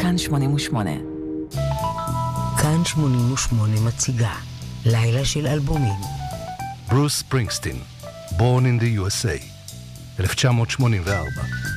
כאן 88. כאן 88 מציגה לילה של אלבומים. ברוס ספרינגסטין, Born in the USA, 1984.